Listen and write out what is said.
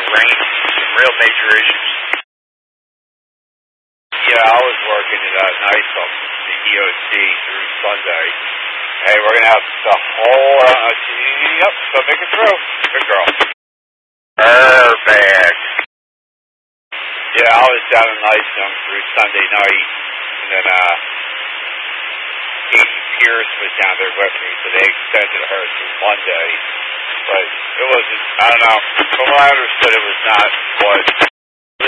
rain, some real major issues. Yeah, I was working at night from the EOC through Sunday. Hey, we're going to have the whole, yep, so make it through. Good girl. Perfect. Yeah, I was down in Niceham through Sunday night, and then Casey Pierce was down there with me, so they extended her through Monday. But it wasn't, I don't know, from what I understood, it was not what